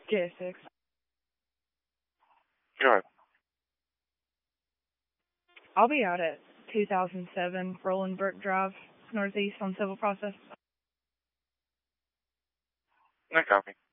J6. Go ahead. I'll be out at 2007 Roland Burke Drive, Northeast on Civil Process. I copy.